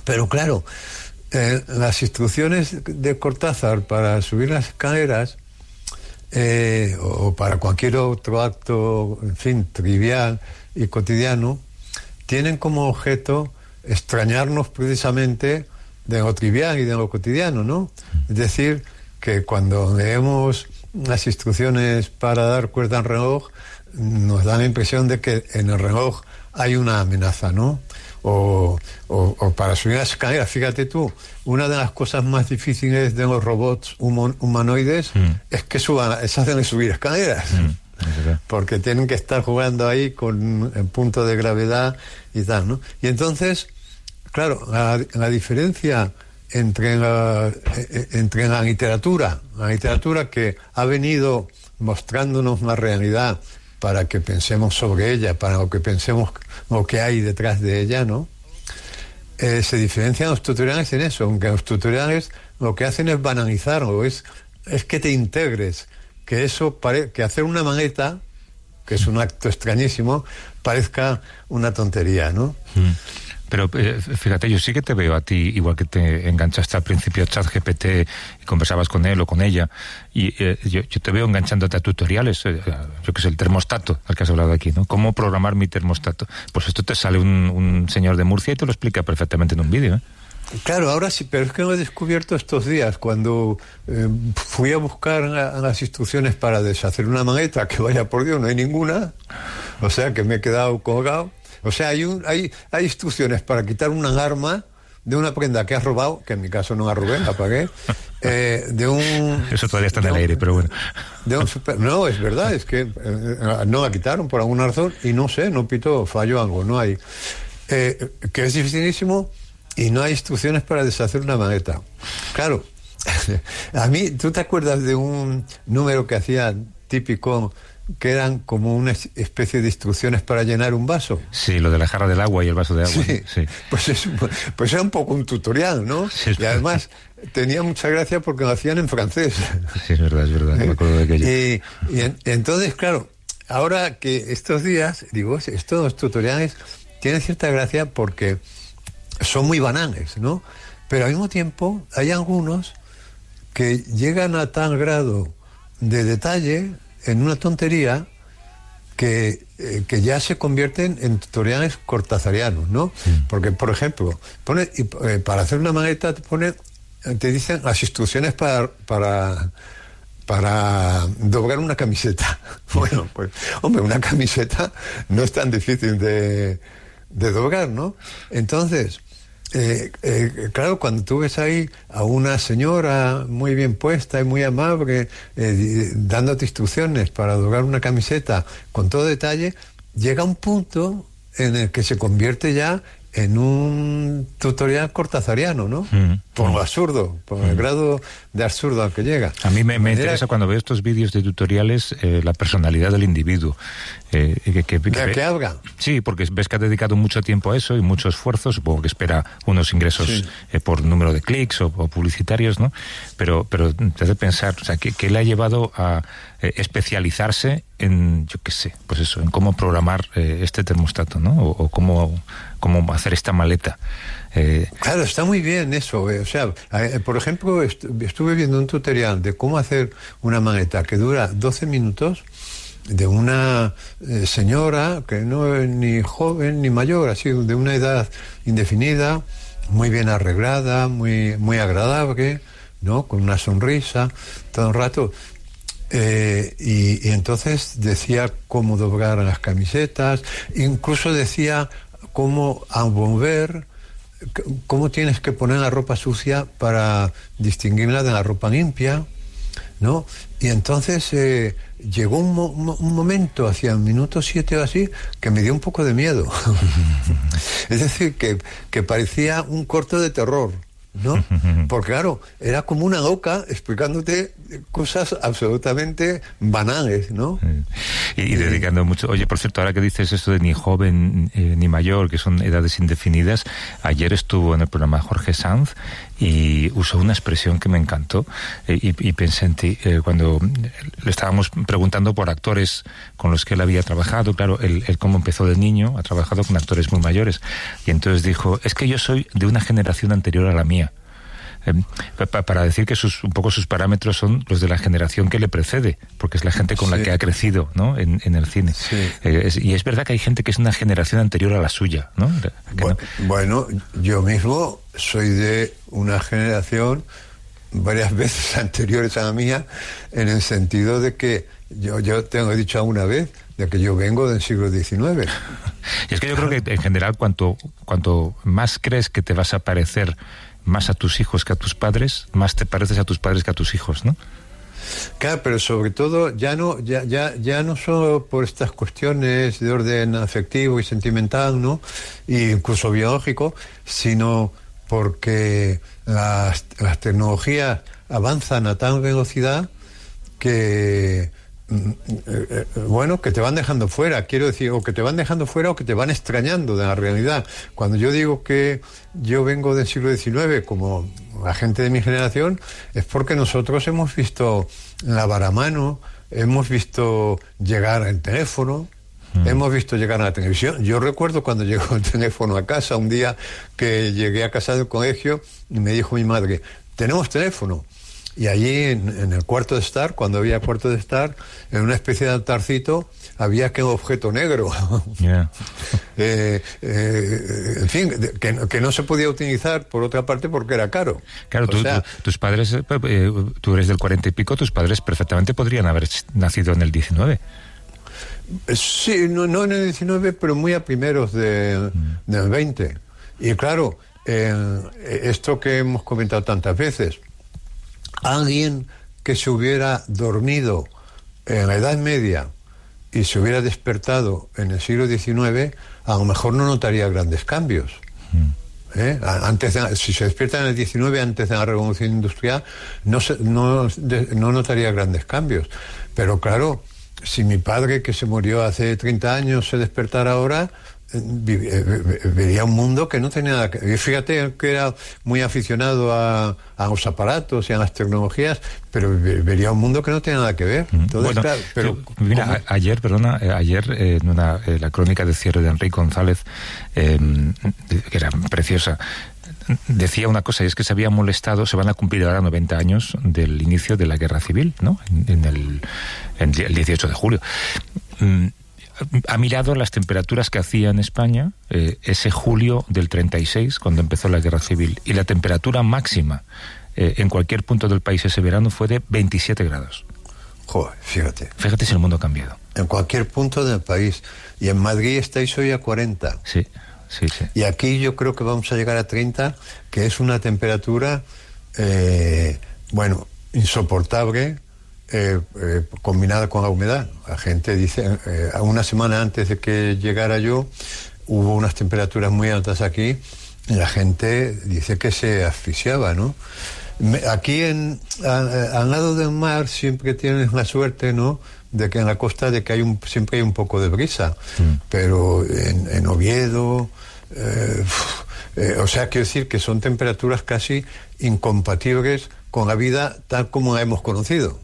Pero claro, las instrucciones de Cortázar para subir las escaleras, o para cualquier otro acto, en fin, trivial y cotidiano, tienen como objeto extrañarnos precisamente de lo trivial y de lo cotidiano, ¿no? Es decir, que cuando leemos las instrucciones para dar cuerda al reloj, nos da la impresión de que en el reloj hay una amenaza, ¿no? O para subir las escaleras, fíjate tú, una de las cosas más difíciles de los robots humanoides es que se hacen subir escaleras, porque tienen que estar jugando ahí con el punto de gravedad y tal, ¿no? Y entonces, claro, la diferencia entre la literatura que ha venido mostrándonos la realidad para que pensemos sobre ella, para que pensemos lo que hay detrás de ella, ¿no? Se diferencian los tutoriales en eso, aunque los tutoriales lo que hacen es banalizarlo, es que te integres, que que hacer una maleta, que es un acto extrañísimo, parezca una tontería, ¿no? Pero fíjate, yo sí que te veo a ti, igual que te enganchaste al principio a ChatGPT y conversabas con él o con ella, y yo te veo enganchándote a tutoriales, yo que sé, el termostato, al que has hablado aquí, ¿no? ¿Cómo programar mi termostato? Pues esto te sale un señor de Murcia y te lo explica perfectamente en un vídeo, ¿eh? Claro, ahora sí, pero es que lo he descubierto estos días, cuando fui a buscar las instrucciones para deshacer una maleta, que vaya por Dios, no hay ninguna, o sea que me he quedado colgado. O sea, hay instrucciones para quitar una alarma de una prenda que has robado, que en mi caso no la robé, la pagué, Eso todavía está en el aire, pero bueno. No, es verdad, es que no la quitaron por alguna razón y no sé, no pitó, falló algo, no hay. Que es dificilísimo y no hay instrucciones para deshacer una maleta. Claro, a mí, ¿tú te acuerdas de un número que hacía típico, que eran como una especie de instrucciones para llenar un vaso? Sí, lo de la jarra del agua y el vaso de agua. Sí, sí. Pues era un poco un tutorial, ¿no? Sí, y además tenía mucha gracia porque lo hacían en francés. Sí, es verdad, me acuerdo de aquello. Y entonces, claro, ahora que estos días, digo, estos tutoriales tienen cierta gracia porque son muy banales, ¿no? Pero al mismo tiempo hay algunos que llegan a tal grado de detalle en una tontería que ya se convierten en tutoriales cortazarianos, ¿no? Porque, por ejemplo, para hacer una maleta te dicen las instrucciones para doblar una camiseta. Bueno, pues, hombre, una camiseta no es tan difícil de doblar, ¿no? Entonces, claro, cuando tú ves ahí a una señora muy bien puesta y muy amable dándote instrucciones para doblar una camiseta con todo detalle, llega un punto en el que se convierte ya en un tutorial cortazariano, ¿no? Por lo absurdo, por el grado de absurdo al que llega. A mí me interesa cuando veo estos vídeos de tutoriales la personalidad del individuo. ¿De qué habla? Sí, porque ves que ha dedicado mucho tiempo a eso y mucho esfuerzo, supongo que espera unos ingresos por número de clics o publicitarios, ¿no? Pero te hace pensar, o sea, ¿qué le ha llevado a especializarse en, yo qué sé, pues eso, en cómo programar este termostato, ¿no? O cómo hacer esta maleta. Claro, está muy bien eso. O sea, por ejemplo, estuve viendo un tutorial de cómo hacer una maleta que dura 12 minutos de una señora que no es ni joven ni mayor, así de una edad indefinida, muy bien arreglada, muy agradable, ¿no? Con una sonrisa todo el rato. Y entonces decía cómo doblar las camisetas, incluso decía cómo envolver, cómo tienes que poner la ropa sucia para distinguirla de la ropa limpia, ¿no? Y entonces llegó un momento, hacia el minuto 7 o así, que me dio un poco de miedo. Es decir, que parecía un corto de terror, ¿no? Porque claro, era como una loca explicándote cosas absolutamente banales, ¿no? Y dedicando mucho. Oye, por cierto, ahora que dices esto de ni joven ni mayor, que son edades indefinidas, ayer estuvo en el programa Jorge Sanz y usó una expresión que me encantó y pensé en ti cuando le estábamos preguntando por actores con los que él había trabajado. Claro, él cómo empezó de niño, ha trabajado con actores muy mayores, y entonces dijo, es que yo soy de una generación anterior a la mía. Para decir que un poco sus parámetros son los de la generación que le precede, porque es la gente con la que ha crecido, ¿no? en el cine. Sí. Y es verdad que hay gente que es una generación anterior a la suya, ¿no? Bueno, yo mismo soy de una generación varias veces anteriores a la mía, en el sentido de que yo tengo dicho alguna vez de que yo vengo del siglo XIX. Y es que yo creo que en general cuanto más crees que te vas a parecer más a tus hijos que a tus padres, más te pareces a tus padres que a tus hijos, ¿no? Claro, pero sobre todo ya no solo por estas cuestiones de orden afectivo y sentimental, ¿no? E incluso biológico, sino porque las tecnologías avanzan a tal velocidad que que te van dejando fuera, quiero decir, o que te van dejando fuera o que te van extrañando de la realidad. Cuando yo digo que yo vengo del siglo XIX como la gente de mi generación, es porque nosotros hemos visto lavar a mano, hemos visto llegar el teléfono, hemos visto llegar a la televisión. Yo recuerdo cuando llegó el teléfono a casa, un día que llegué a casa del colegio y me dijo mi madre, tenemos teléfono. Y allí en el cuarto de estar, cuando había cuarto de estar, en una especie de altarcito, había aquel objeto negro. Yeah. En fin, que no se podía utilizar, por otra parte, porque era caro. Claro, tus padres, tú eres del 40 y pico, tus padres perfectamente podrían haber nacido en el 19. Sí, no en el 19, pero muy a primeros del 20. Y claro, esto que hemos comentado tantas veces, alguien que se hubiera dormido en la Edad Media y se hubiera despertado en el siglo XIX, a lo mejor no notaría grandes cambios. Si se despierta en el XIX, antes de la Revolución Industrial, no notaría grandes cambios. Pero claro, si mi padre, que se murió hace 30 años, se despertara ahora, vería un mundo que no tenía nada que ver. Fíjate que era muy aficionado a los aparatos y a las tecnologías, pero vería un mundo que no tenía nada que ver. Entonces, bueno, claro, pero mira, ayer en la crónica de cierre de Enrique González, que era preciosa, decía una cosa, y es que se había molestado, se van a cumplir ahora 90 años del inicio de la Guerra Civil, ¿no? El 18 de julio. Ha mirado las temperaturas que hacía en España ese julio del 36, cuando empezó la Guerra Civil, y la temperatura máxima en cualquier punto del país ese verano fue de 27 grados. Joder, fíjate. Fíjate si el mundo ha cambiado. En cualquier punto del país. Y en Madrid estáis hoy a 40. Sí. Y aquí yo creo que vamos a llegar a 30, que es una temperatura, insoportable, combinada con la humedad. La gente dice, una semana antes de que llegara yo, hubo unas temperaturas muy altas aquí, y la gente dice que se asfixiaba, ¿no? Aquí al lado del mar siempre tienes la suerte, ¿no?, de que en la costa de que siempre hay un poco de brisa, pero en Oviedo, quiero decir que son temperaturas casi incompatibles con la vida tal como la hemos conocido.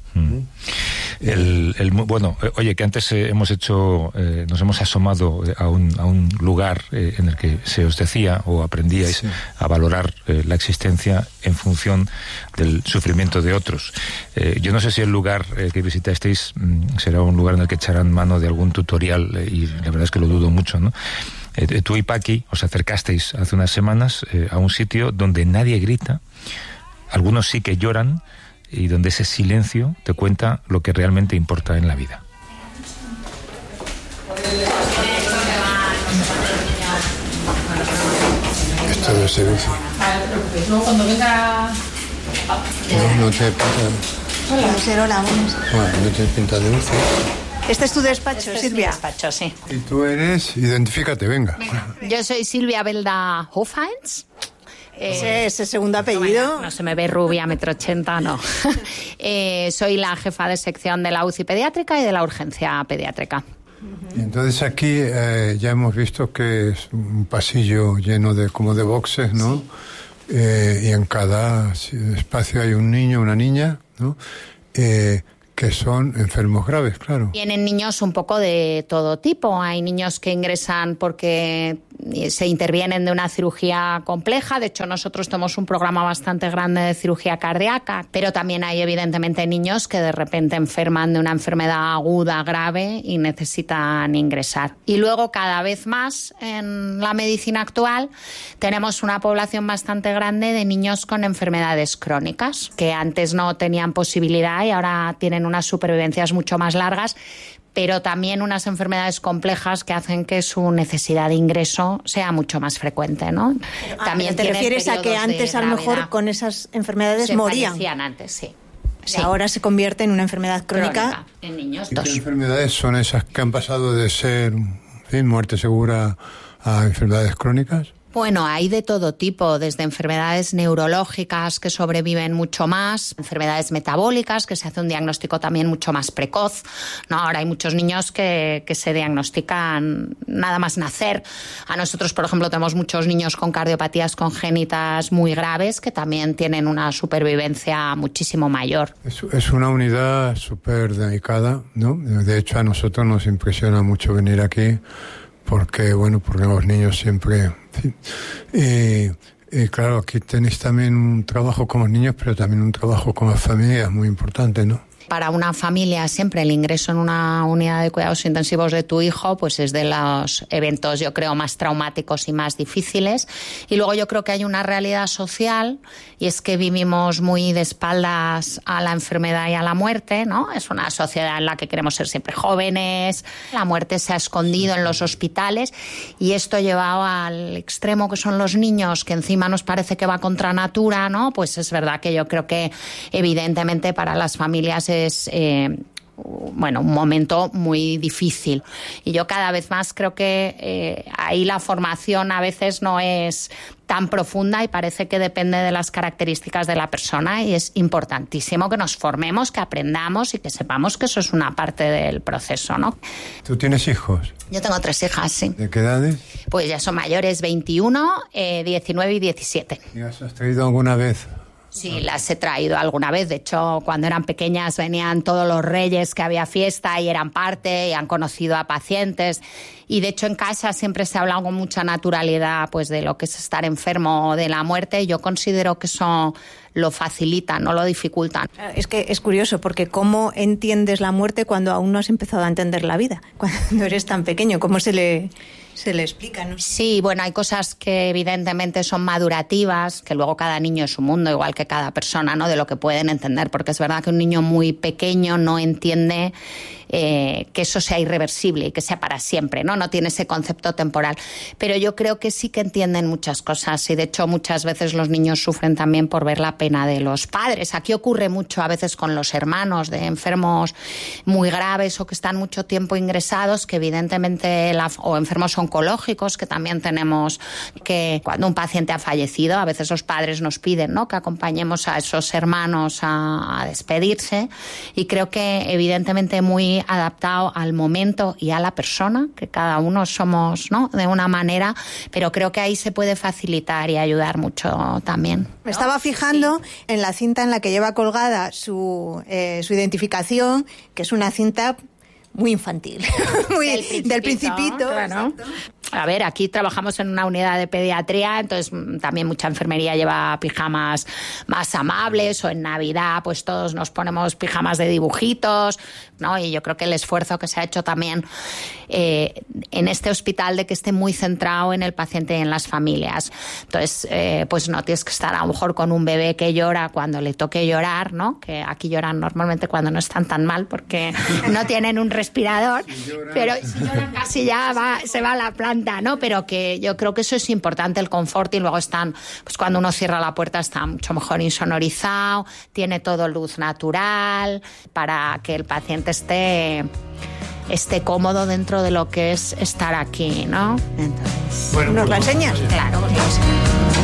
Oye, que antes nos hemos asomado a un lugar en el que se os decía o aprendíais a valorar la existencia en función del sufrimiento de otros. Yo no sé si el lugar que visitasteis será un lugar en el que echarán mano de algún tutorial, y la verdad es que lo dudo mucho, ¿no? Tú y Paqui os acercasteis hace unas semanas a un sitio donde nadie grita, algunos sí que lloran, y donde ese silencio te cuenta lo que realmente importa en la vida. Esto debe ser eso. Luego cuando venga... No te pinta... Hola. No te pinta de dulce. Este es tu despacho, Silvia. Despacho, sí. Y tú eres... Identifícate, venga. Yo soy Silvia Belda Hofheinz. Ese segundo apellido. No se me ve rubia, 1,80 m, no. Soy la jefa de sección de la UCI pediátrica y de la urgencia pediátrica. Entonces aquí ya hemos visto que es un pasillo lleno de boxes, ¿no? Sí. Y en cada espacio hay un niño, una niña, ¿no? Que son enfermos graves, claro. Tienen niños un poco de todo tipo. Hay niños que ingresan porque se intervienen de una cirugía compleja. De hecho, nosotros tenemos un programa bastante grande de cirugía cardíaca, pero también hay evidentemente niños que de repente enferman de una enfermedad aguda, grave y necesitan ingresar. Y luego, cada vez más, en la medicina actual, tenemos una población bastante grande de niños con enfermedades crónicas, que antes no tenían posibilidad y ahora tienen unas supervivencias mucho más largas, pero también unas enfermedades complejas que hacen que su necesidad de ingreso sea mucho más frecuente, ¿no? También te refieres a que antes a lo mejor con esas enfermedades morían. Fallecían antes, sí. Y ahora se convierte en una enfermedad crónica en niños. ¿Y qué enfermedades son esas que han pasado de ser muerte segura a enfermedades crónicas? Bueno, hay de todo tipo, desde enfermedades neurológicas que sobreviven mucho más, enfermedades metabólicas, que se hace un diagnóstico también mucho más precoz, ¿no? Ahora hay muchos niños que se diagnostican nada más nacer. A nosotros, por ejemplo, tenemos muchos niños con cardiopatías congénitas muy graves que también tienen una supervivencia muchísimo mayor. Es una unidad súper delicada, ¿no? De hecho, a nosotros nos impresiona mucho venir aquí porque los niños siempre... Y claro, aquí tenéis también un trabajo con los niños, pero también un trabajo con las familias muy importante, ¿no? Para una familia siempre el ingreso en una unidad de cuidados intensivos de tu hijo pues es de los eventos, yo creo, más traumáticos y más difíciles. Y luego yo creo que hay una realidad social y es que vivimos muy de espaldas a la enfermedad y a la muerte, ¿no? Es una sociedad en la que queremos ser siempre jóvenes, la muerte se ha escondido en los hospitales y esto llevado al extremo que son los niños, que encima nos parece que va contra natura, ¿no? Pues es verdad que yo creo que evidentemente para las familias es un momento muy difícil. Y yo cada vez más creo que ahí la formación a veces no es tan profunda y parece que depende de las características de la persona y es importantísimo que nos formemos, que aprendamos y que sepamos que eso es una parte del proceso, ¿no? ¿Tú tienes hijos? Yo tengo 3 hijas, sí. ¿De qué edades? Pues ya son mayores, 21, 19 y 17. ¿Y las has traído alguna vez? Sí, las he traído alguna vez. De hecho, cuando eran pequeñas venían todos los reyes que había fiesta y eran parte y han conocido a pacientes. Y de hecho en casa siempre se ha hablado con mucha naturalidad pues de lo que es estar enfermo o de la muerte. Yo considero que eso lo facilita, no lo dificulta. Es que es curioso porque ¿cómo entiendes la muerte cuando aún no has empezado a entender la vida? Cuando eres tan pequeño, ¿cómo se le explica, ¿no? Sí, bueno, hay cosas que evidentemente son madurativas, que luego cada niño es un mundo, igual que cada persona, ¿no? De lo que pueden entender, porque es verdad que un niño muy pequeño no entiende que eso sea irreversible y que sea para siempre, ¿no? No tiene ese concepto temporal. Pero yo creo que sí que entienden muchas cosas y de hecho muchas veces los niños sufren también por ver la pena de los padres. Aquí ocurre mucho a veces con los hermanos de enfermos muy graves o que están mucho tiempo ingresados, que evidentemente o enfermos oncológicos, que también tenemos que cuando un paciente ha fallecido, a veces los padres nos piden, ¿no?, que acompañemos a esos hermanos a despedirse y creo que evidentemente muy adaptado al momento y a la persona, que cada uno somos, ¿no?, de una manera, pero creo que ahí se puede facilitar y ayudar mucho también. Me estaba fijando en la cinta en la que lleva colgada su identificación, que es una cinta muy infantil, muy del Principito. Claro. A ver, aquí trabajamos en una unidad de pediatría, entonces también mucha enfermería lleva pijamas más amables, o en Navidad pues todos nos ponemos pijamas de dibujitos, ¿no? Y yo creo que el esfuerzo que se ha hecho también en este hospital de que esté muy centrado en el paciente y en las familias. Entonces, pues no tienes que estar a lo mejor con un bebé que llora cuando le toque llorar, ¿no? Que aquí lloran normalmente cuando no están tan mal porque no tienen un respirador, pero si lloran casi ya se va a la planta, ¿no? Pero que yo creo que eso es importante, el confort, y luego están, pues cuando uno cierra la puerta está mucho mejor insonorizado, tiene todo luz natural para que el paciente esté cómodo dentro de lo que es estar aquí, ¿no? Entonces, ¿nos la enseñas? Claro, pues lo enseño.